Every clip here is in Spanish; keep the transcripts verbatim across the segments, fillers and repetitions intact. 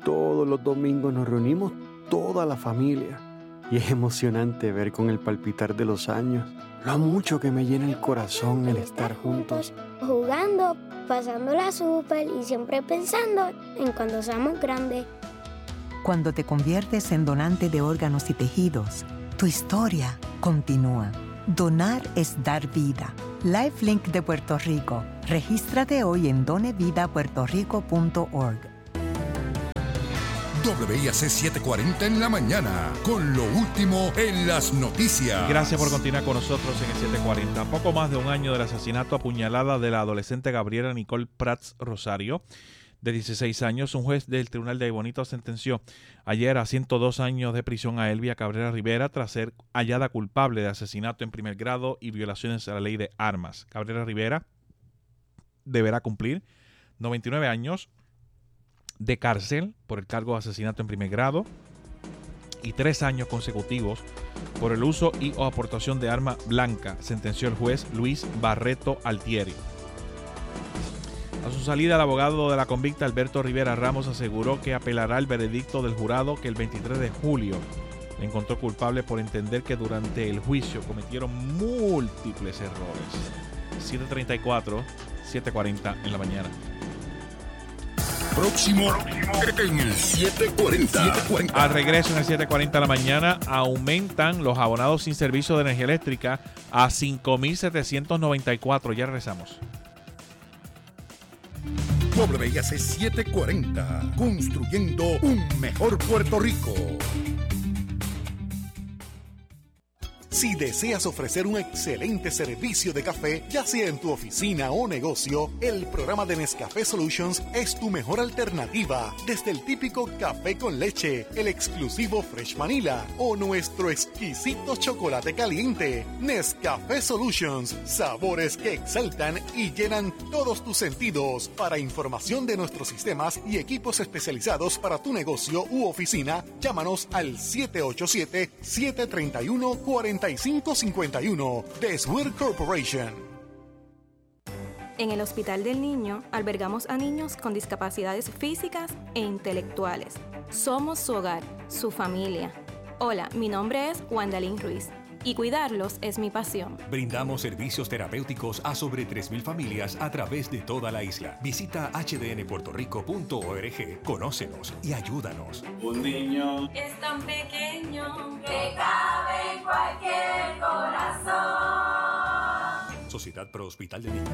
todos los domingos nos reunimos toda la familia. Y es emocionante ver con el palpitar de los años lo mucho que me llena el corazón el estar juntos. Jugando, pasándola súper y siempre pensando en cuando seamos grandes. Cuando te conviertes en donante de órganos y tejidos, tu historia continúa. Donar es dar vida. LifeLink de Puerto Rico. Regístrate hoy en done vida puerto rico punto org. W I A C setecientos cuarenta en la mañana, con lo último en las noticias. Gracias por continuar con nosotros en el setecientos cuarenta. Poco más de un año del asesinato a puñalada de la adolescente Gabriela Nicole Prats Rosario, de dieciséis años, un juez del Tribunal de Bonito sentenció ayer a ciento dos años de prisión a Elvia Cabrera Rivera tras ser hallada culpable de asesinato en primer grado y violaciones a la ley de armas. Cabrera Rivera deberá cumplir noventa y nueve años de cárcel por el cargo de asesinato en primer grado y tres años consecutivos por el uso y o aportación de arma blanca, sentenció el juez Luis Barreto Altieri. A su salida, el abogado de la convicta Alberto Rivera Ramos aseguró que apelará el veredicto del jurado que el veintitrés de julio le encontró culpable por entender que durante el juicio cometieron múltiples errores. siete treinta y cuatro, siete cuarenta en la mañana. Próximo en el setecientos cuarenta. Al regreso en el setecientos cuarenta de la mañana, aumentan los abonados sin servicio de energía eléctrica a cinco mil setecientos noventa y cuatro. Ya regresamos. W I A C setecientos cuarenta, construyendo un mejor Puerto Rico. Si deseas ofrecer un excelente servicio de café, ya sea en tu oficina o negocio, el programa de Nescafé Solutions es tu mejor alternativa. Desde el típico café con leche, el exclusivo Fresh Vanilla o nuestro exquisito chocolate caliente. Nescafé Solutions, sabores que exaltan y llenan todos tus sentidos. Para información de nuestros sistemas y equipos especializados para tu negocio u oficina, llámanos al siete ocho siete, siete tres uno, cuatro cinco cinco uno de Swear Corporation. En el Hospital del Niño albergamos a niños con discapacidades físicas e intelectuales. Somos su hogar, su familia. Hola, mi nombre es Wandalín Ruiz y cuidarlos es mi pasión. Brindamos servicios terapéuticos a sobre tres mil familias a través de toda la isla. Visita h d n puerto rico punto org, conócenos y ayúdanos. Un niño es tan pequeño que cabe en cualquier corazón. Sociedad Pro Hospital del Niño.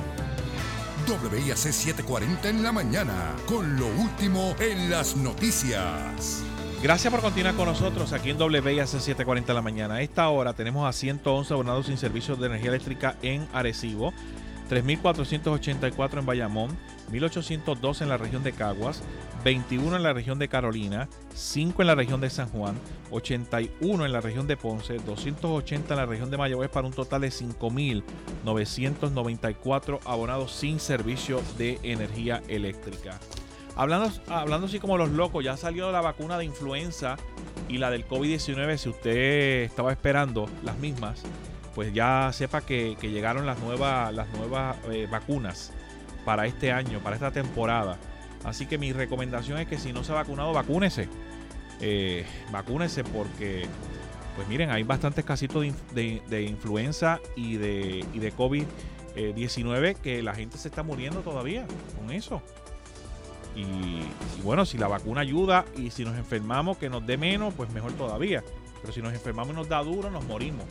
W I A C setecientos cuarenta en la mañana, con lo último en las noticias. Gracias por continuar con nosotros aquí en W I A C setecientos cuarenta de la mañana. A esta hora tenemos a ciento once abonados sin servicios de energía eléctrica en Arecibo, tres mil cuatrocientos ochenta y cuatro en Bayamón, mil ochocientos dos en la región de Caguas, veintiuno en la región de Carolina, cinco en la región de San Juan, ochenta y uno en la región de Ponce, doscientos ochenta en la región de Mayagüez, para un total de cinco mil novecientos noventa y cuatro abonados sin servicio de energía eléctrica. Hablando, hablando así como los locos, ya salió la vacuna de influenza y la del COVID diecinueve. Si usted estaba esperando las mismas, pues ya sepa que, que llegaron las nuevas, las nuevas eh, vacunas para este año, para esta temporada. Así que mi recomendación es que si no se ha vacunado, vacúnese. Eh, vacúnese porque, pues miren, hay bastantes casitos de, de, de influenza y de, y de COVID diecinueve que la gente se está muriendo todavía con eso. Y, y bueno, si la vacuna ayuda y si nos enfermamos que nos dé menos, pues mejor todavía. Pero si nos enfermamos y nos da duro, nos morimos.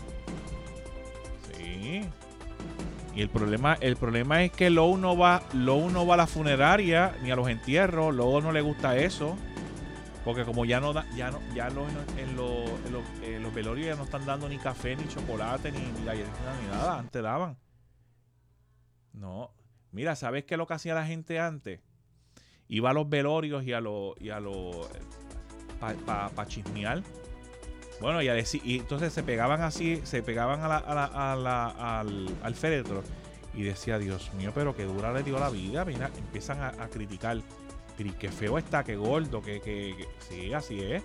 Sí. Y el problema, el problema es que Lou no va, Lou no va a la funeraria ni a los entierros. Lou no le gusta eso. Porque como ya no da, ya no, ya los, en, los, en, los, en los velorios ya no están dando ni café, ni chocolate, ni, ni galletitas, ni nada. Antes daban. No. Mira, ¿sabes qué es lo que hacía la gente antes? Iba a los velorios y a los y a los para pa, pa chismear. Bueno, y, a decir, y entonces se pegaban así, se pegaban a la, a la, a la, al, al féretro y decía, Dios mío, pero qué dura le dio la vida. Mira, empiezan a, a criticar. Pero qué feo está, qué gordo, que, que, que sí, así es.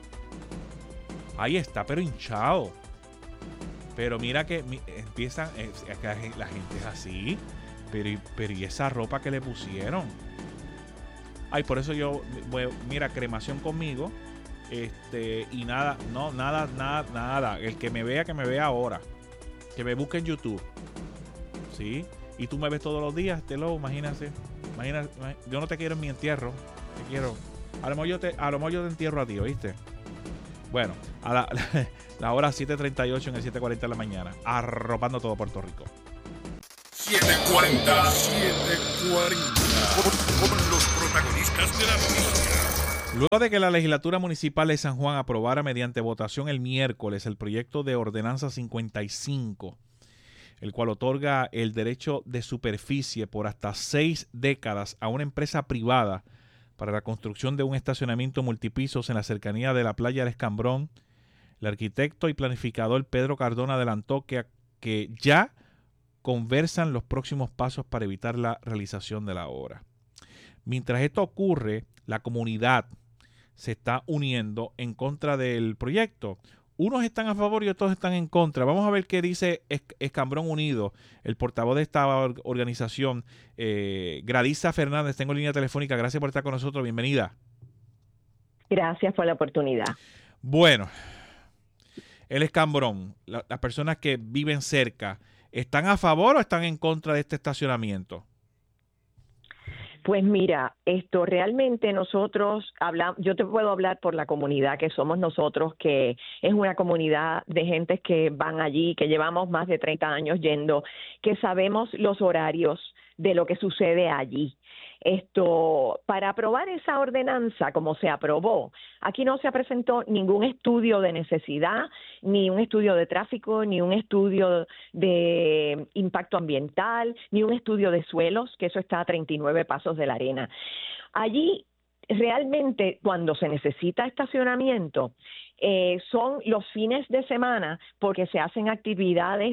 Ahí está, pero hinchado. Pero mira que mi, empiezan, es, es que la gente es así. Pero, pero y esa ropa que le pusieron. Ay, por eso yo, bueno, mira, cremación conmigo. Este, y nada, no, nada, nada, nada. El que me vea, que me vea ahora. Que me busque en YouTube. ¿Sí? Y tú me ves todos los días, te lo imagínate. Imagínate, yo no te quiero en mi entierro. Te quiero. A lo mejor yo te, a lo mejor yo te entierro a ti, ¿oíste? Bueno, a la, la, la hora siete treinta y ocho en el siete cuarenta de la mañana. Arropando todo Puerto Rico. siete cuarenta, siete cuarenta. Con, con los protagonistas de la noticia. Luego de que la legislatura municipal de San Juan aprobara mediante votación el miércoles el proyecto de ordenanza cincuenta y cinco, el cual otorga el derecho de superficie por hasta seis décadas a una empresa privada para la construcción de un estacionamiento multipisos en la cercanía de la playa del Escambrón, el arquitecto y planificador Pedro Cardona adelantó que, que ya conversan los próximos pasos para evitar la realización de la obra. Mientras esto ocurre, la comunidad se está uniendo en contra del proyecto. Unos están a favor y otros están en contra. Vamos a ver qué dice Escambrón Unido, el portavoz de esta organización, eh, Gradisa Fernández. Tengo línea telefónica. Gracias por estar con nosotros. Bienvenida. Gracias por la oportunidad. Bueno, el Escambrón, la, las personas que viven cerca, ¿están a favor o están en contra de este estacionamiento? Pues mira, esto realmente nosotros hablamos, yo te puedo hablar por la comunidad que somos nosotros, que es una comunidad de gentes que van allí, que llevamos más de treinta años yendo, que sabemos los horarios de lo que sucede allí. Esto, para aprobar esa ordenanza como se aprobó, aquí no se presentó ningún estudio de necesidad, ni un estudio de tráfico, ni un estudio de impacto ambiental, ni un estudio de suelos, que eso está a treinta y nueve pasos de la arena. Allí, realmente, cuando se necesita estacionamiento, Eh, son los fines de semana porque se hacen actividades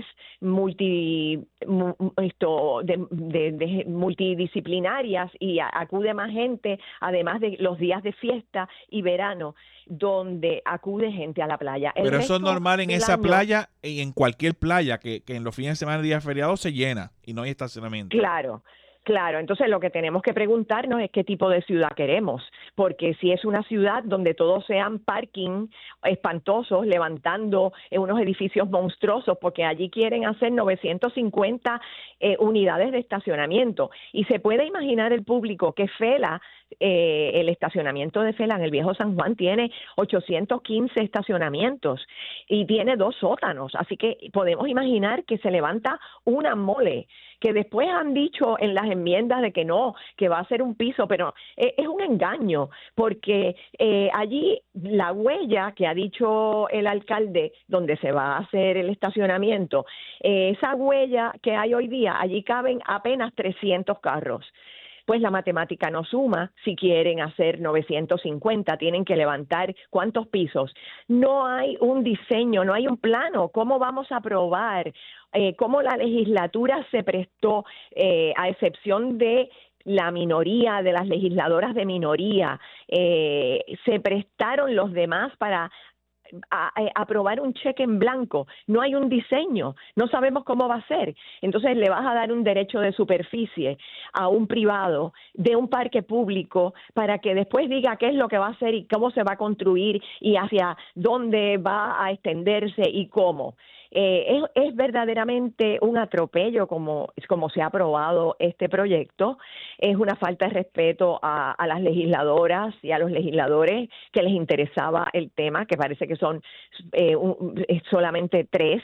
multi, mu, esto, de, de, de multidisciplinarias y a, acude más gente, además de los días de fiesta y verano, donde acude gente a la playa. El Pero eso es normal en esa año, playa y en cualquier playa, que, que en los fines de semana y días feriados se llena y no hay estacionamiento. Claro. Claro, entonces lo que tenemos que preguntarnos es qué tipo de ciudad queremos, porque si es una ciudad donde todos sean parking espantosos, levantando unos edificios monstruosos, porque allí quieren hacer novecientas cincuenta eh, unidades de estacionamiento, y se puede imaginar el público que Fela, eh, el estacionamiento de Fela en el Viejo San Juan tiene ochocientos quince estacionamientos y tiene dos sótanos, así que podemos imaginar que se levanta una mole, que después han dicho en las enmiendas de que no, que va a ser un piso, pero eh, es un engaño, porque eh, allí la huella que ha dicho el alcalde donde se va a hacer el estacionamiento, eh, esa huella que hay hoy día, allí caben apenas trescientos carros. Pues la matemática no suma. Si quieren hacer novecientos cincuenta, tienen que levantar ¿cuántos pisos? No hay un diseño, no hay un plano. ¿Cómo vamos a aprobar? Eh, ¿Cómo la legislatura se prestó, eh, a excepción de la minoría, de las legisladoras de minoría, eh, se prestaron los demás para A, a aprobar un cheque en blanco? No hay un diseño, no sabemos cómo va a ser. Entonces le vas a dar un derecho de superficie a un privado de un parque público para que después diga qué es lo que va a hacer y cómo se va a construir y hacia dónde va a extenderse y cómo. Eh, es, es verdaderamente un atropello como, como se ha aprobado este proyecto. Es una falta de respeto a, a las legisladoras y a los legisladores que les interesaba el tema, que parece que son eh, un, solamente tres,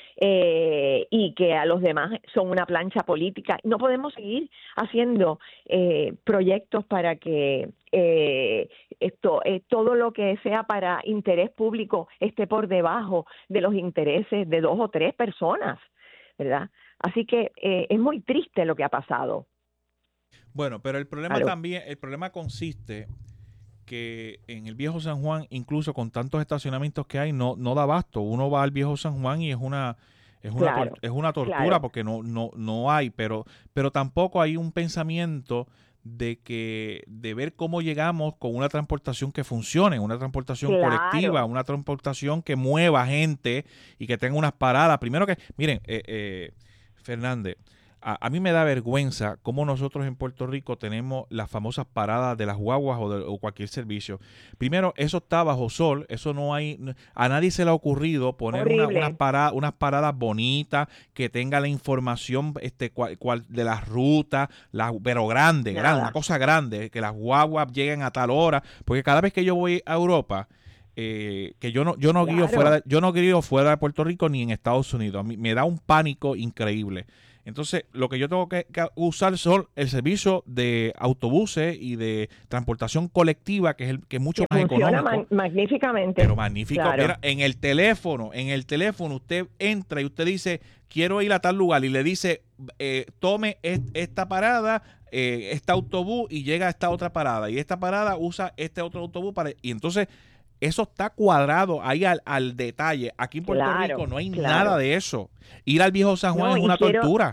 eh, y que a los demás son una plancha política. No podemos seguir haciendo eh, proyectos para que eh, esto, eh, todo lo que sea para interés público esté por debajo de los intereses de dos o tres personas, ¿verdad? Así que eh, es muy triste lo que ha pasado. Bueno, pero el problema ¿Aló? también, el problema consiste que en el Viejo San Juan, incluso con tantos estacionamientos que hay, no, no da abasto. Uno va al Viejo San Juan y es una es una Claro, tor- es una tortura claro. porque no no no hay, pero pero tampoco hay un pensamiento de que de ver cómo llegamos con una transportación que funcione, una transportación Claro. colectiva, una transportación que mueva gente y que tenga unas paradas. Primero que, miren, eh, eh, Fernández, A, a mí me da vergüenza cómo nosotros en Puerto Rico tenemos las famosas paradas de las guaguas o, de, o cualquier servicio. Primero, eso está bajo sol, eso no hay, a nadie se le ha ocurrido poner una, unas, para, unas paradas bonitas que tenga la información este, cual, cual, de las rutas, la, pero grande, grande, una cosa grande, que las guaguas lleguen a tal hora, porque cada vez que yo voy a Europa, Eh, que yo no yo no claro. guío fuera de, yo no guío fuera de Puerto Rico ni en Estados Unidos. A mí me da un pánico increíble. Entonces, lo que yo tengo que, que usar son el servicio de autobuses y de transportación colectiva, que es el que es mucho que más funciona económico. Ma magníficamente. Pero magnífico. Claro. Mira, en el teléfono, en el teléfono usted entra y usted dice, quiero ir a tal lugar, y le dice, eh, tome est esta parada, eh, este autobús, y llega a esta otra parada. Y esta parada usa este otro autobús para... Y entonces... Eso está cuadrado ahí al, al detalle. Aquí en Puerto claro, Rico no hay claro. nada de eso. Ir al Viejo San Juan no, es una quiero, tortura.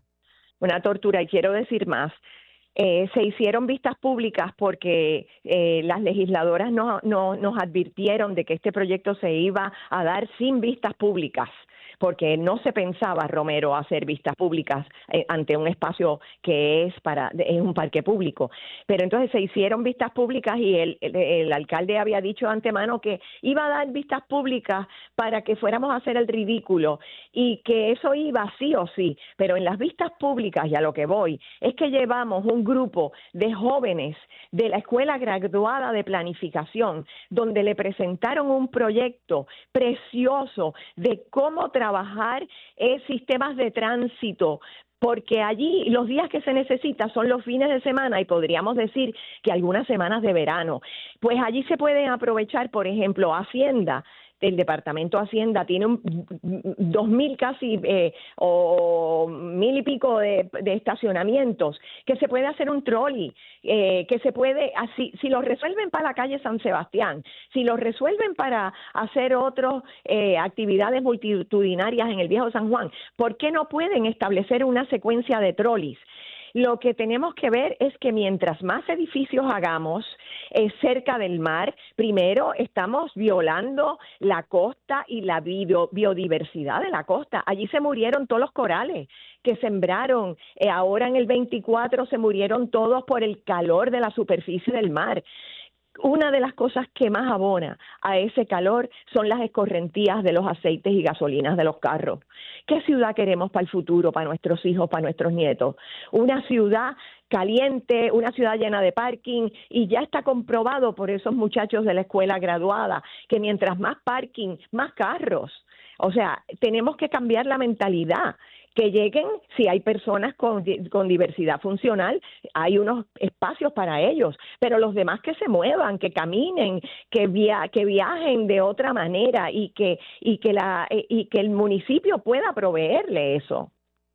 Una tortura, y quiero decir más. Eh, se hicieron vistas públicas porque eh, las legisladoras no, no, nos advirtieron de que este proyecto se iba a dar sin vistas públicas, porque no se pensaba, Romero, hacer vistas públicas eh, ante un espacio que es para es un parque público. Pero entonces se hicieron vistas públicas y el, el, el alcalde había dicho de antemano que iba a dar vistas públicas para que fuéramos a hacer el ridículo y que eso iba sí o sí. Pero en las vistas públicas, y a lo que voy, es que llevamos un grupo de jóvenes de la Escuela Graduada de Planificación, donde le presentaron un proyecto precioso de cómo trabajar eh, sistemas de tránsito, porque allí los días que se necesita son los fines de semana y podríamos decir que algunas semanas de verano. Pues allí se pueden aprovechar, por ejemplo, Hacienda. El Departamento de Hacienda tiene un, dos mil casi eh, o mil y pico de, de estacionamientos, que se puede hacer un trolley, eh, que se puede, así, si los resuelven para la calle San Sebastián, si los resuelven para hacer otras eh, actividades multitudinarias en el Viejo San Juan, ¿por qué no pueden establecer una secuencia de trolleys? Lo que tenemos que ver es que mientras más edificios hagamos eh, cerca del mar, primero estamos violando la costa y la bio, biodiversidad de la costa. Allí se murieron todos los corales que sembraron, eh, ahora en el veinticuatro se murieron todos por el calor de la superficie del mar. Una de las cosas que más abona a ese calor son las escorrentías de los aceites y gasolinas de los carros. ¿Qué ciudad queremos para el futuro, para nuestros hijos, para nuestros nietos? Una ciudad caliente, una ciudad llena de parking, y ya está comprobado por esos muchachos de la escuela graduada que mientras más parking, más carros. O sea, tenemos que cambiar la mentalidad. Que lleguen, si hay personas con, con diversidad funcional, hay unos espacios para ellos, pero los demás que se muevan, que caminen, que, via que viajen de otra manera y que, y, que la, y que el municipio pueda proveerle eso.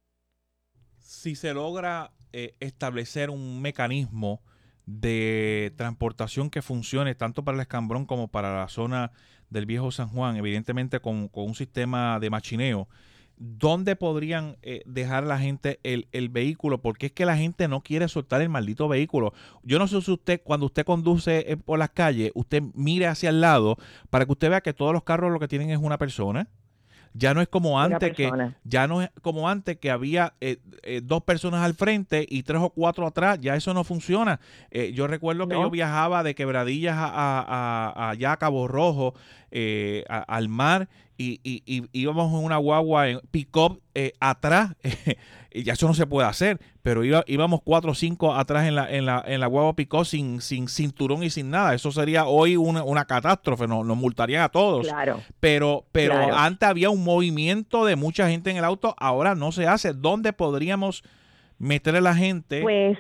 Si se logra eh, establecer un mecanismo de transportación que funcione tanto para el Escambrón como para la zona del Viejo San Juan, evidentemente con, con un sistema de machineo, ¿dónde podrían eh, dejar la gente el, el vehículo? Porque es que la gente no quiere soltar el maldito vehículo. Yo no sé si usted, cuando usted conduce eh, por las calles, usted mire hacia el lado para que usted vea que todos los carros lo que tienen es una persona. Ya no es como antes que ya no es como antes que había eh, eh, dos personas al frente y tres o cuatro atrás. Ya eso no funciona. Eh, yo recuerdo que no. yo viajaba de Quebradillas a, a, a, allá a Cabo Rojo, eh, a, al mar, y, y, y íbamos en una guagua en pick-up eh, atrás. Y ya eso no se puede hacer, pero iba, íbamos cuatro o cinco atrás en la, en la, en la guagua pick-up sin, sin cinturón y sin nada. Eso sería hoy una, una catástrofe, nos, nos multarían a todos. Claro. Pero, pero claro. antes había un movimiento de mucha gente en el auto, ahora no se hace. ¿Dónde podríamos meter a la gente? Pues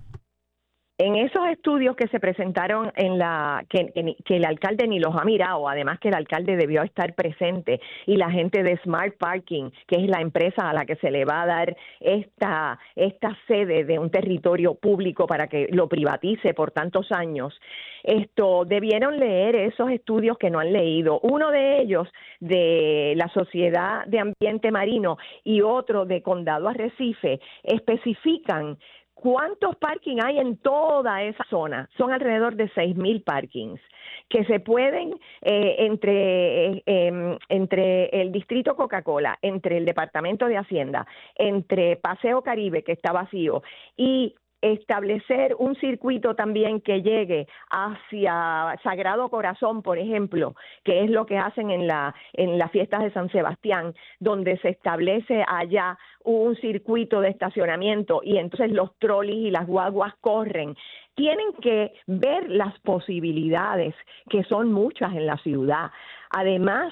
en esos estudios que se presentaron en la que, que, que el alcalde ni los ha mirado, además que el alcalde debió estar presente, y la gente de Smart Parking, que es la empresa a la que se le va a dar esta esta sede de un territorio público para que lo privatice por tantos años, esto debieron leer esos estudios que no han leído. Uno de ellos de la Sociedad de Ambiente Marino y otro de Condado Arrecife especifican ¿Cuántos parking hay en toda esa zona? Son alrededor de seis mil parkings que se pueden eh, entre, eh, eh, entre el Distrito Coca-Cola, entre el Departamento de Hacienda, entre Paseo Caribe, que está vacío, y establecer un circuito también que llegue hacia Sagrado Corazón, por ejemplo, que es lo que hacen en la en las fiestas de San Sebastián, donde se establece allá un circuito de estacionamiento y entonces los trolis y las guaguas corren. Tienen que ver las posibilidades, que son muchas en la ciudad. Además,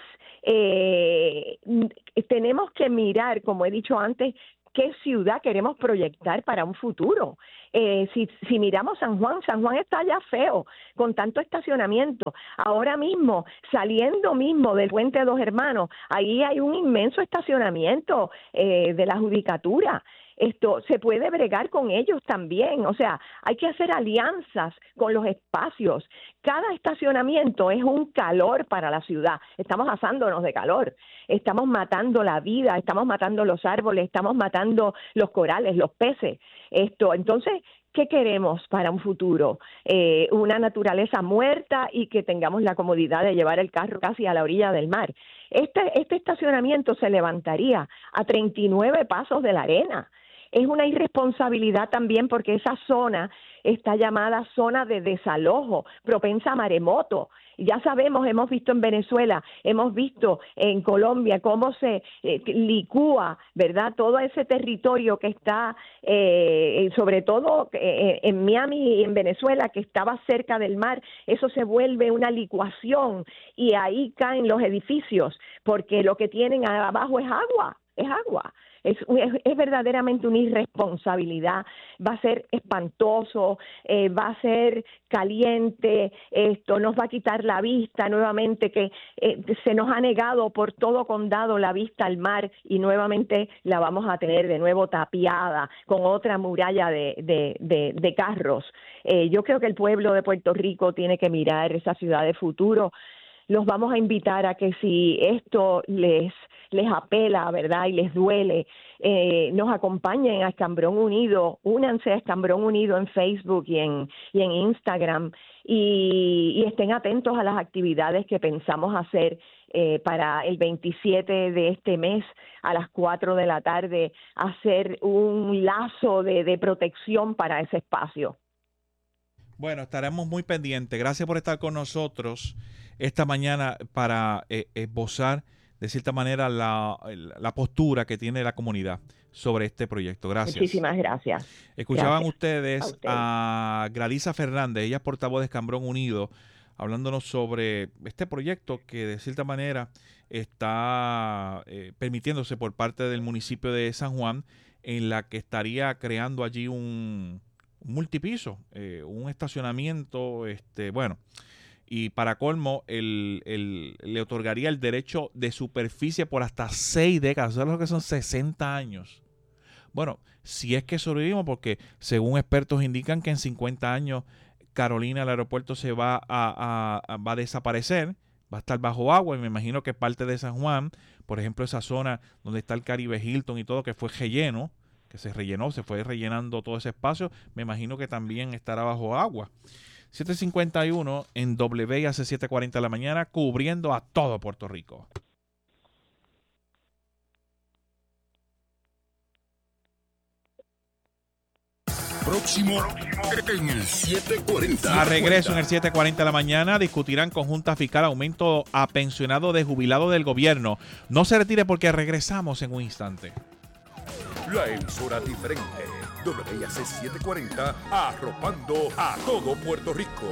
eh, tenemos que mirar, como he dicho antes, qué ciudad queremos proyectar para un futuro. Eh, si, si miramos San Juan, San Juan está ya feo, con tanto estacionamiento. Ahora mismo, saliendo mismo del Puente de Dos Hermanos, ahí hay un inmenso estacionamiento eh, de la judicatura. Esto se puede bregar con ellos también, o sea, hay que hacer alianzas con los espacios. Cada estacionamiento es un calor para la ciudad. Estamos asándonos de calor, estamos matando la vida, estamos matando los árboles, estamos matando los corales, los peces. Esto, entonces, ¿qué queremos para un futuro? Eh, una naturaleza muerta y que tengamos la comodidad de llevar el carro casi a la orilla del mar. Este, este estacionamiento se levantaría a treinta y nueve pasos de la arena. Es una irresponsabilidad también porque esa zona está llamada zona de desalojo, propensa a maremoto. Ya sabemos, hemos visto en Venezuela, hemos visto en Colombia cómo se eh, licúa, ¿verdad? Todo ese territorio que está, eh, sobre todo eh, en Miami y en Venezuela, que estaba cerca del mar, eso se vuelve una licuación y ahí caen los edificios porque lo que tienen abajo es agua, es agua. Es, es, es verdaderamente una irresponsabilidad, va a ser espantoso, eh, va a ser caliente, esto nos va a quitar la vista nuevamente, que eh, se nos ha negado por todo condado la vista al mar y nuevamente la vamos a tener de nuevo tapiada con otra muralla de, de, de, de carros. Eh, yo creo que el pueblo de Puerto Rico tiene que mirar esa ciudad de futuro. Los vamos a invitar a que si esto les les apela, ¿verdad? Y les duele, eh, nos acompañen a Escambrón Unido, únanse a Escambrón Unido en Facebook y en, y en Instagram y, y estén atentos a las actividades que pensamos hacer eh, para el veintisiete de este mes a las cuatro de la tarde, hacer un lazo de, de protección para ese espacio. Bueno, estaremos muy pendientes. Gracias por estar con nosotros esta mañana para eh, esbozar de cierta manera la, la postura que tiene la comunidad sobre este proyecto. Gracias. Muchísimas gracias. Escuchaban gracias. ustedes a, ustedes. a Gladisa Fernández, ella es portavoz de Escambrón Unido, hablándonos sobre este proyecto que de cierta manera está eh, permitiéndose por parte del municipio de San Juan, en la que estaría creando allí un, un multipiso, eh, un estacionamiento, este, bueno, y para colmo, el, el, le otorgaría el derecho de superficie por hasta seis décadas. ¿Sabes lo que son sesenta años? Bueno, si es que sobrevivimos, porque según expertos indican que en cincuenta años Carolina, el aeropuerto se va a, a, a, va a desaparecer, va a estar bajo agua, y me imagino que parte de San Juan, por ejemplo, esa zona donde está el Caribe Hilton y todo, que fue relleno, que se rellenó, se fue rellenando todo ese espacio, me imagino que también estará bajo agua. siete cincuenta y uno en W I A C siete cuarenta de la mañana, cubriendo a todo Puerto Rico. Próximo en el siete cuarenta. A regreso en el siete cuarenta de la mañana, discutirán conjunta fiscal aumento a pensionado de jubilado del gobierno. No se retire porque regresamos en un instante. La emisora diferente. W I A C siete cuarenta, arropando a todo Puerto Rico.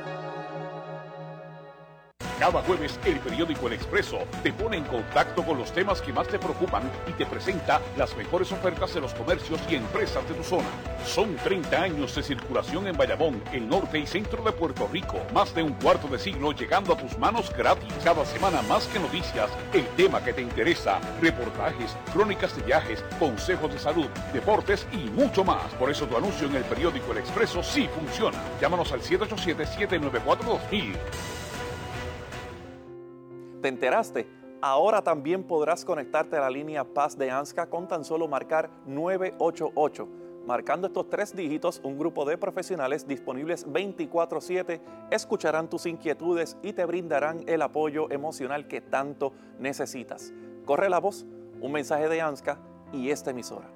Cada jueves, el periódico El Expreso te pone en contacto con los temas que más te preocupan y te presenta las mejores ofertas de los comercios y empresas de tu zona. Son treinta años de circulación en Bayamón, el norte y centro de Puerto Rico. Más de un cuarto de siglo llegando a tus manos gratis. Cada semana más que noticias, el tema que te interesa, reportajes, crónicas de viajes, consejos de salud, deportes y mucho más. Por eso tu anuncio en el periódico El Expreso sí funciona. Llámanos al siete ocho siete, siete nueve cuatro, dos mil. ¿Te enteraste? Ahora también podrás conectarte a la línea Paz de ANSCA con tan solo marcar nueve ocho ocho. Marcando estos tres dígitos, un grupo de profesionales disponibles veinticuatro siete escucharán tus inquietudes y te brindarán el apoyo emocional que tanto necesitas. Corre la voz, un mensaje de ANSCA y esta emisora.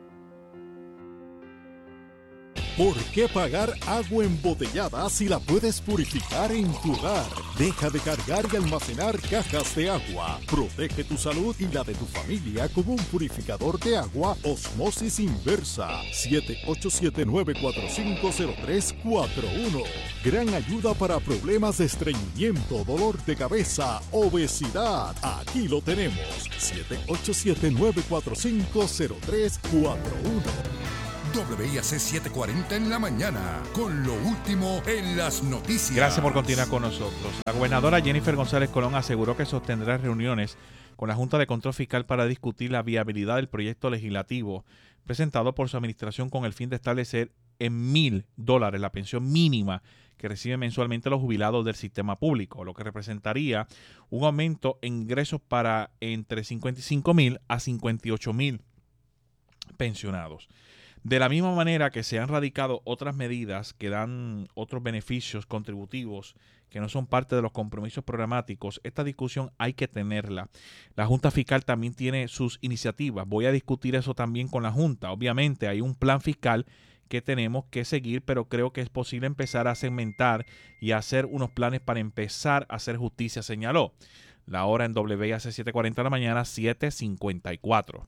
¿Por qué pagar agua embotellada si la puedes purificar en tu hogar? Deja de cargar y almacenar cajas de agua. Protege tu salud y la de tu familia con un purificador de agua Osmosis Inversa. siete ocho siete, nueve cuatro cinco, cero tres cuatro uno. Gran ayuda para problemas de estreñimiento, dolor de cabeza, obesidad. Aquí lo tenemos. siete ocho siete, nueve cuatro cinco, cero tres cuatro uno. W I A C setecientos cuarenta en la mañana, con lo último en las noticias. Gracias por continuar con nosotros. La gobernadora Jennifer González Colón aseguró que sostendrá reuniones con la Junta de Control Fiscal para discutir la viabilidad del proyecto legislativo presentado por su administración con el fin de establecer en mil dólares la pensión mínima que reciben mensualmente los jubilados del sistema público, lo que representaría un aumento en ingresos para entre cincuenta y cinco mil a cincuenta y ocho mil pensionados. De la misma manera que se han radicado otras medidas que dan otros beneficios contributivos que no son parte de los compromisos programáticos, esta discusión hay que tenerla. La Junta Fiscal también tiene sus iniciativas. Voy a discutir eso también con la Junta. Obviamente hay un plan fiscal que tenemos que seguir, pero creo que es posible empezar a segmentar y a hacer unos planes para empezar a hacer justicia, señaló. La hora en W I A C setecientos cuarenta de la mañana, siete cincuenta y cuatro.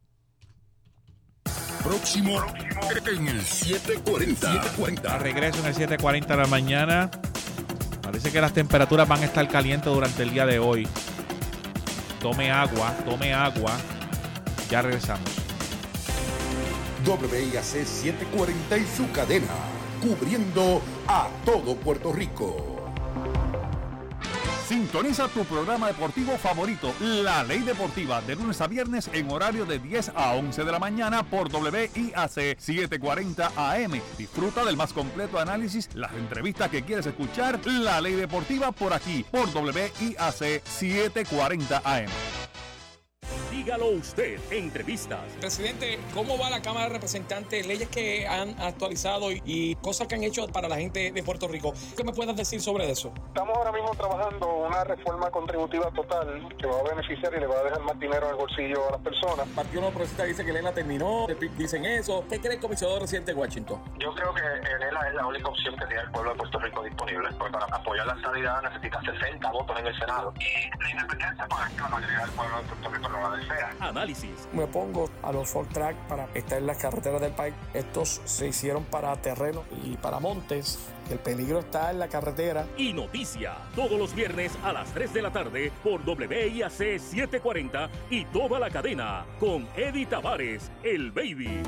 Próximo en el setecientos cuarenta. A regreso en el setecientos cuarenta de la mañana. Parece que las temperaturas van a estar calientes durante el día de hoy. Tome agua, tome agua. Ya regresamos. W I A C setecientos cuarenta y su cadena, cubriendo a todo Puerto Rico. Sintoniza tu programa deportivo favorito, La Ley Deportiva, de lunes a viernes en horario de diez a once de la mañana por W I A C setecientos cuarenta A M. Disfruta del más completo análisis, las entrevistas que quieres escuchar. La Ley Deportiva por aquí, por W I A C setecientos cuarenta A M. Dígalo usted, entrevistas. Presidente, ¿cómo va la Cámara de Representantes? Leyes que han actualizado y, y cosas que han hecho para la gente de Puerto Rico. ¿Qué me puedes decir sobre eso? Estamos ahora mismo trabajando una reforma contributiva total que va a beneficiar y le va a dejar más dinero en el bolsillo a las personas. El Partido No Progresista dice que Elena terminó, dicen eso. ¿Qué cree el comisionado residente de Washington? Yo creo que Elena es la única opción que tiene el pueblo de Puerto Rico disponible. Porque para apoyar la estabilidad necesita sesenta votos en el Senado. Y la independencia, pues es que la mayoría del pueblo de Puerto Rico no la desea. Análisis. Me pongo a los four track para estar en las carreteras del país. Estos se hicieron para terreno y para montes. El peligro está en la carretera. Y noticia, todos los viernes a las tres de la tarde por W I A C setecientos cuarenta y toda la cadena con Eddie Tavares, el Baby.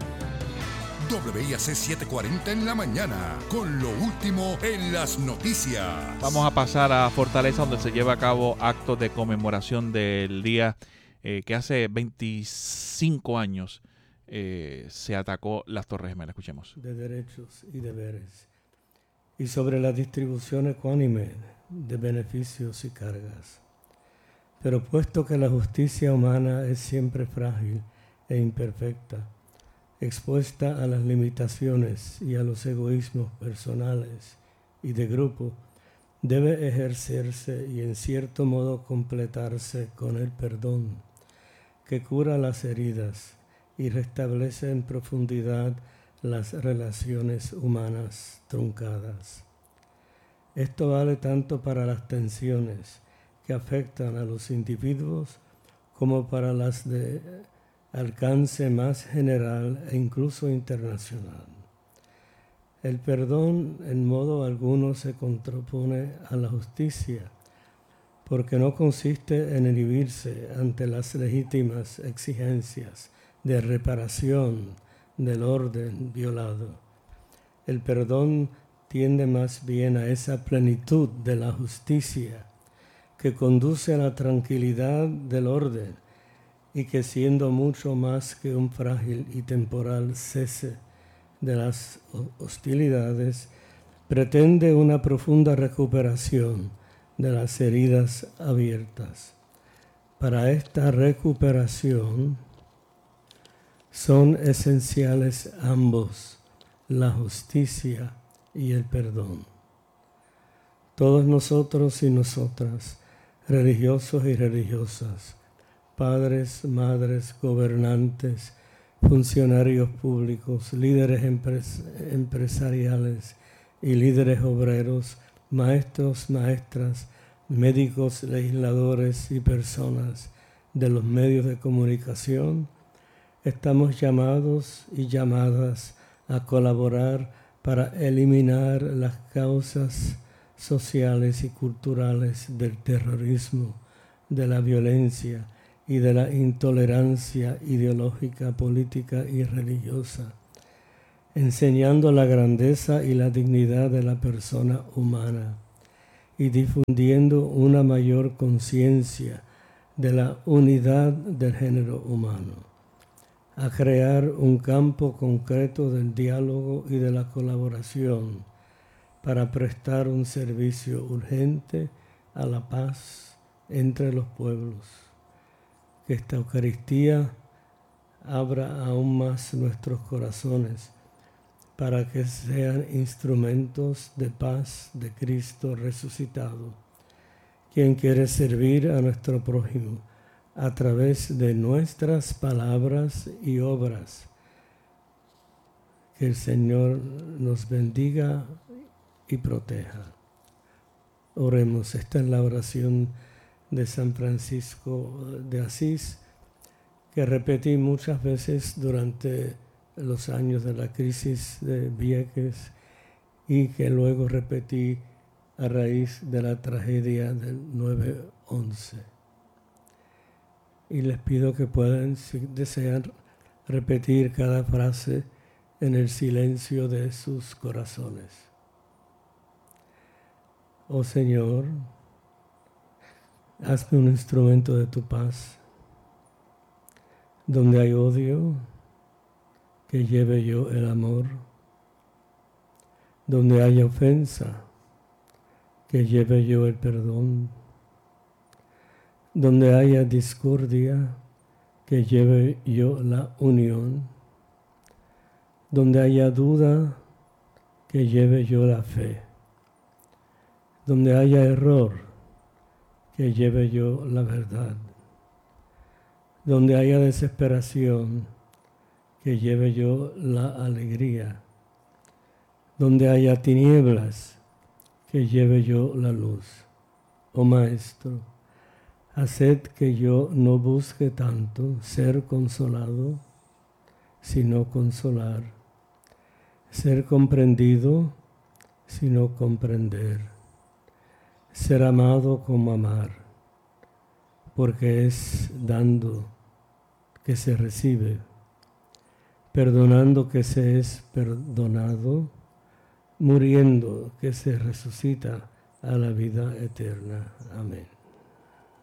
W I A C setecientos cuarenta en la mañana, con lo último en las noticias. Vamos a pasar a Fortaleza, donde se lleva a cabo actos de conmemoración del día eh, que hace veinticinco años eh, se atacó las Torres Gemelas. Escuchemos. De derechos y deberes, y sobre la distribución ecuánime de beneficios y cargas. Pero puesto que la justicia humana es siempre frágil e imperfecta, expuesta a las limitaciones y a los egoísmos personales y de grupo, debe ejercerse y en cierto modo completarse con el perdón, que cura las heridas y restablece en profundidad las relaciones humanas truncadas. Esto vale tanto para las tensiones que afectan a los individuos como para las de alcance más general e incluso internacional. El perdón en modo alguno se contrapone a la justicia, porque no consiste en inhibirse ante las legítimas exigencias de reparación del orden violado. El perdón tiende más bien a esa plenitud de la justicia que conduce a la tranquilidad del orden y que, siendo mucho más que un frágil y temporal cese de las hostilidades, pretende una profunda recuperación de las heridas abiertas. Para esta recuperación Son esenciales ambos, la justicia y el perdón. Todos nosotros y nosotras, religiosos y religiosas, padres, madres, gobernantes, funcionarios públicos, líderes empres- empresariales y líderes obreros, maestros, maestras, médicos, legisladores y personas de los medios de comunicación, estamos llamados y llamadas a colaborar para eliminar las causas sociales y culturales del terrorismo, de la violencia y de la intolerancia ideológica, política y religiosa, enseñando la grandeza y la dignidad de la persona humana y difundiendo una mayor conciencia de la unidad del género humano, a crear un campo concreto del diálogo y de la colaboración para prestar un servicio urgente a la paz entre los pueblos. Que esta Eucaristía abra aún más nuestros corazones para que sean instrumentos de paz de Cristo resucitado, quien quiere servir a nuestro prójimo a través de nuestras palabras y obras. Que el Señor nos bendiga y proteja. Oremos. Esta es la oración de San Francisco de Asís, que repetí muchas veces durante los años de la crisis de Vieques y que luego repetí a raíz de la tragedia del nueve once. Y les pido que puedan, si desean, repetir cada frase en el silencio de sus corazones. Oh Señor, hazme un instrumento de tu paz. Donde hay odio, que lleve yo el amor. Donde haya ofensa, que lleve yo el perdón. Donde haya discordia, que lleve yo la unión. Donde haya duda, que lleve yo la fe. Donde haya error, que lleve yo la verdad. Donde haya desesperación, que lleve yo la alegría. Donde haya tinieblas, que lleve yo la luz. Oh Maestro, haced que yo no busque tanto ser consolado, sino consolar. Ser comprendido, sino comprender. Ser amado como amar, porque es dando que se recibe, perdonando que se es perdonado, muriendo que se resucita a la vida eterna. Amén.